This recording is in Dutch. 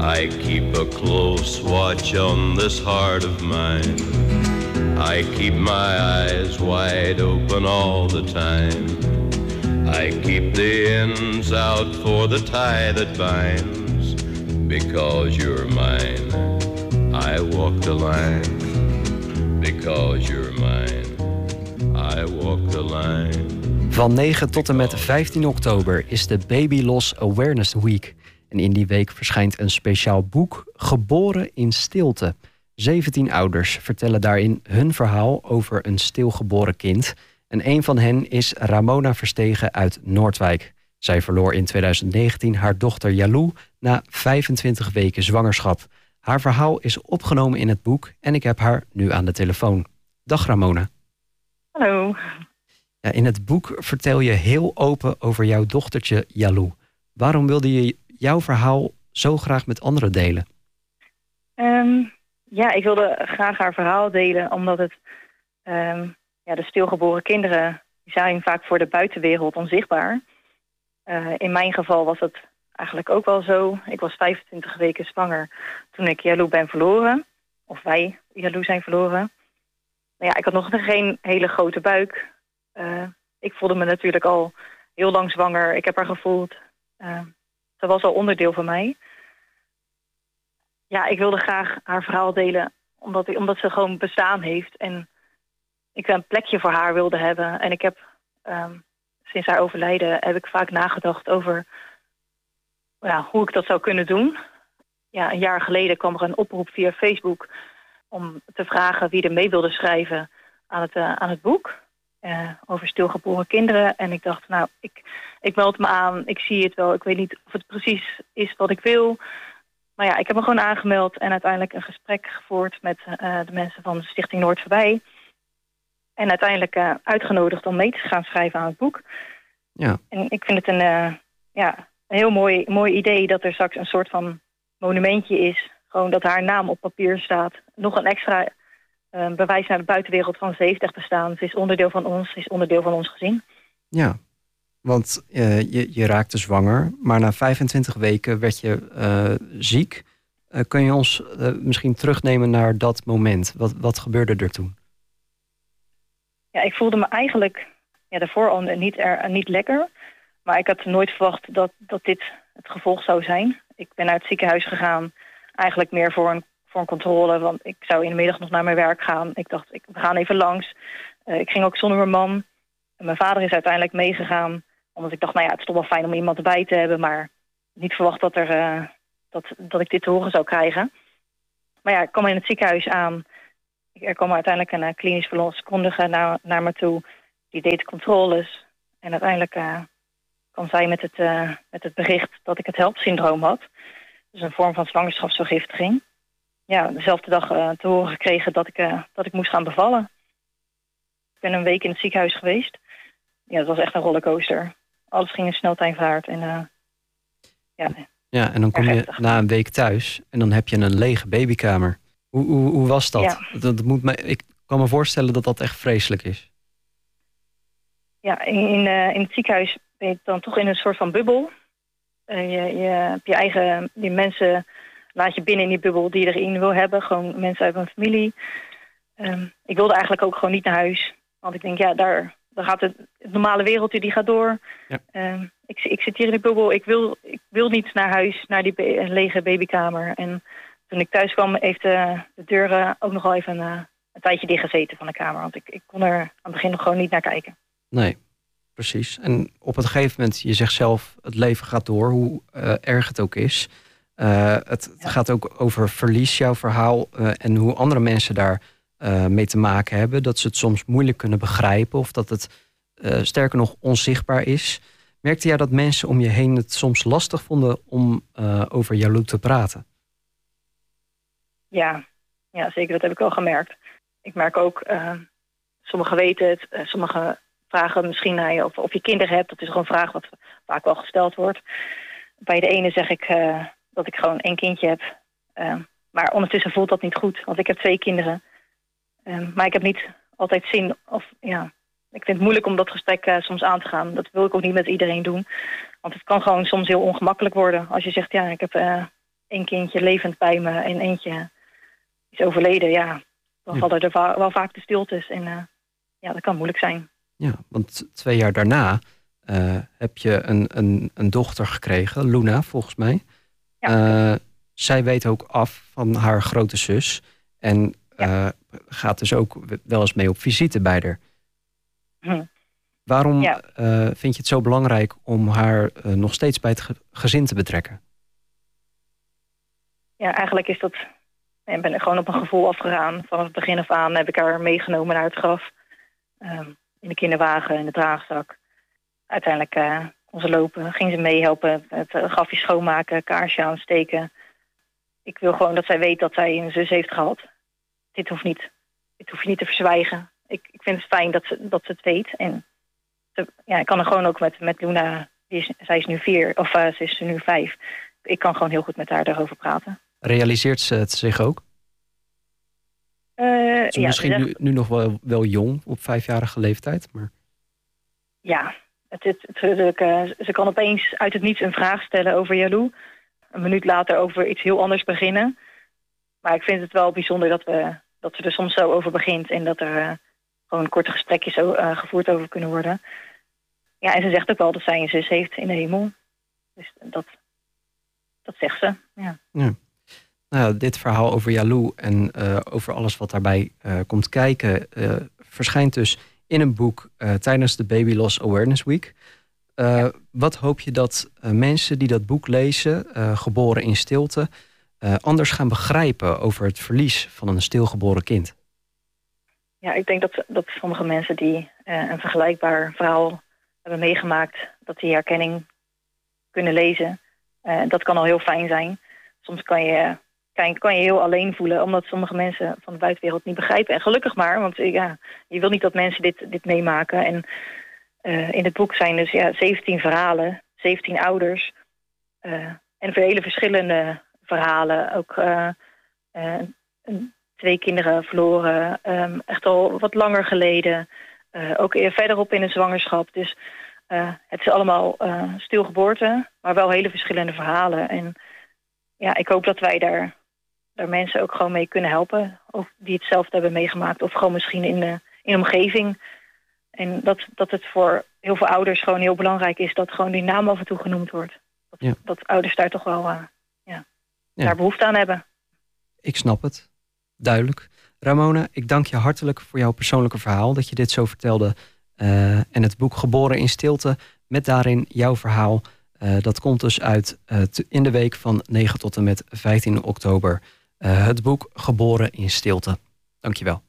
I keep a close watch on this heart of mine. I keep my eyes wide open all the time. I keep the ends out for the tie that binds. Because you're mine, I walk the line. Because you're mine, I walk the line. Van 9 tot en met 15 oktober is de Baby Loss Awareness Week. En in die week verschijnt een speciaal boek, Geboren in Stilte. 17 ouders vertellen daarin hun verhaal over een stilgeboren kind. En een van hen is Ramona Verstegen uit Noordwijk. Zij verloor in 2019 haar dochter Jalou na 25 weken zwangerschap. Haar verhaal is opgenomen in het boek en ik heb haar nu aan de telefoon. Dag Ramona. Hallo. Ja, in het boek vertel je heel open over jouw dochtertje Jalou. Waarom wilde je jouw verhaal zo graag met anderen delen? Ik wilde graag haar verhaal delen, omdat het de stilgeboren kinderen die zijn vaak voor de buitenwereld onzichtbaar. In mijn geval was het eigenlijk ook wel zo. Ik was 25 weken zwanger toen ik Jalou ben verloren. Of wij Jalou zijn verloren. Nou ja, ik had nog geen hele grote buik. Ik voelde me natuurlijk al heel lang zwanger. Ik heb haar gevoeld. Ze was al onderdeel van mij. Ja, ik wilde graag haar verhaal delen. Omdat ze gewoon bestaan heeft. En ik een plekje voor haar wilde hebben. En ik heb sinds haar overlijden heb ik vaak nagedacht over hoe ik dat zou kunnen doen. Ja, een jaar geleden kwam er een oproep via Facebook om te vragen wie er mee wilde schrijven aan het boek. Over stilgeboren kinderen. En ik dacht, ik meld me aan. Ik zie het wel. Ik weet niet of het precies is wat ik wil. Maar ja, ik heb me gewoon aangemeld en uiteindelijk een gesprek gevoerd met de mensen van de Stichting Noord Voorbij. En uiteindelijk uitgenodigd om mee te gaan schrijven aan het boek. Ja. En ik vind het een heel mooi idee dat er straks een soort van monumentje is. Gewoon dat haar naam op papier staat. Nog een extra bewijs naar de buitenwereld van ze heeft echt bestaan. Ze is onderdeel van ons, ze is onderdeel van ons gezin. Ja, want je raakte zwanger, maar na 25 weken werd je ziek. Kun je ons misschien terugnemen naar dat moment? Wat gebeurde er toen? Ja, ik voelde me eigenlijk daarvoor al niet lekker. Maar ik had nooit verwacht dat dit het gevolg zou zijn. Ik ben naar het ziekenhuis gegaan, eigenlijk meer voor een controle. Want ik zou in de middag nog naar mijn werk gaan. Ik dacht, we gaan even langs. Ik ging ook zonder mijn man. En mijn vader is uiteindelijk meegegaan. Omdat ik dacht, het is toch wel fijn om iemand erbij te hebben. Maar niet verwacht dat ik dit te horen zou krijgen. Maar ja, ik kwam in het ziekenhuis aan. Er kwam uiteindelijk een klinisch verloskundige naar me toe. Die deed controles. En uiteindelijk kwam zij met het bericht dat ik het HELP-syndroom had. Dus een vorm van zwangerschapsvergiftiging. Ja, dezelfde dag te horen gekregen dat ik moest gaan bevallen. Ik ben een week in het ziekenhuis geweest. Ja, het was echt een rollercoaster. Alles ging in sneltreinvaart. En en dan kom je na een week thuis en dan heb je een lege babykamer. Hoe was dat? Ja. Ik kan me voorstellen dat dat echt vreselijk is. Ja, in het ziekenhuis ben je dan toch in een soort van bubbel. Je hebt je eigen die mensen laat je binnen in die bubbel die je erin wil hebben. Gewoon mensen uit mijn familie. Ik wilde eigenlijk ook gewoon niet naar huis. Want ik denk, daar gaat het normale wereldje, die gaat door. Ja. Ik zit hier in de bubbel. Ik wil niet naar huis, naar die lege babykamer. En toen ik thuis kwam, heeft de deur ook nog wel even een tijdje dichtgezeten van de kamer. Want ik kon er aan het begin nog gewoon niet naar kijken. Nee, precies. En op een gegeven moment, je zegt zelf, het leven gaat door, hoe erg het ook is. Het gaat ook over verlies, jouw verhaal, en hoe andere mensen daar mee te maken hebben. Dat ze het soms moeilijk kunnen begrijpen of dat het sterker nog onzichtbaar is. Merkte jij dat mensen om je heen het soms lastig vonden om over Jalou te praten? Ja, zeker. Dat heb ik wel gemerkt. Ik merk ook, sommigen weten het, sommigen vragen misschien naar je of je kinderen hebt. Dat is gewoon een vraag wat vaak wel gesteld wordt. Bij de ene zeg ik dat ik gewoon 1 kindje heb. Maar ondertussen voelt dat niet goed, want ik heb 2 kinderen. Maar ik heb niet altijd zin ik vind het moeilijk om dat gesprek soms aan te gaan. Dat wil ik ook niet met iedereen doen. Want het kan gewoon soms heel ongemakkelijk worden. Als je zegt, ik heb één kindje levend bij me en eentje is overleden. Ja, dan vallen er wel vaak de stiltes. En dat kan moeilijk zijn. Ja, want 2 jaar daarna heb je een dochter gekregen, Luna, volgens mij. Ja. Zij weet ook af van haar grote zus. En gaat dus ook wel eens mee op visite bij haar. Waarom vind je het zo belangrijk om haar nog steeds bij het gezin te betrekken? Ja, eigenlijk is dat... Ik ben er gewoon op een gevoel afgegaan. Vanaf het begin af aan heb ik haar meegenomen naar het graf. In de kinderwagen, in de draagzak. Uiteindelijk kon ze lopen. Ging ze meehelpen, het grafje schoonmaken, kaarsje aansteken. Ik wil gewoon dat zij weet dat zij een zus heeft gehad. Dit hoeft je niet te verzwijgen. Ik vind het fijn dat ze het weet. En ik kan er gewoon ook met Luna, zij is nu 4, of ze is nu 5. Ik kan gewoon heel goed met haar daarover praten. Realiseert ze het zich ook? Misschien nu nog wel jong, op 5-jarige leeftijd. Maar... Ja, ze kan opeens uit het niets een vraag stellen over Yalou. Een minuut later over iets heel anders beginnen. Maar ik vind het wel bijzonder dat ze er soms zo over begint. En dat er gewoon korte gesprekjes gevoerd over kunnen worden. Ja, en ze zegt ook wel dat zij een zus heeft in de hemel. Dus dat zegt ze, ja. Nou, dit verhaal over Yalou en over alles wat daarbij komt kijken... verschijnt dus in een boek tijdens de Baby Loss Awareness Week. Wat hoop je dat mensen die dat boek lezen, geboren in stilte... anders gaan begrijpen over het verlies van een stilgeboren kind? Ja, ik denk dat sommige mensen die een vergelijkbaar verhaal hebben meegemaakt... dat die herkenning kunnen lezen. Dat kan al heel fijn zijn. Soms kan je heel alleen voelen... omdat sommige mensen van de buitenwereld niet begrijpen. En gelukkig maar, want je wil niet dat mensen dit meemaken. En in het boek zijn dus 17 verhalen, 17 ouders... en hele verschillende verhalen. Ook 2 kinderen verloren, echt al wat langer geleden. Ook verderop in een zwangerschap. Dus het is allemaal stilgeboorte, maar wel hele verschillende verhalen. En ja, ik hoop dat wij daar mensen ook gewoon mee kunnen helpen. Of die het zelf hebben meegemaakt. Of gewoon misschien in de omgeving. En dat het voor heel veel ouders gewoon heel belangrijk is... dat gewoon die naam af en toe genoemd wordt. Dat ouders daar toch wel daar behoefte aan hebben. Ik snap het. Duidelijk. Ramona, ik dank je hartelijk voor jouw persoonlijke verhaal... dat je dit zo vertelde. En het boek Geboren in Stilte, met daarin jouw verhaal... dat komt dus uit in de week van 9 tot en met 15 oktober. Het boek Geboren in Stilte. Dank je wel.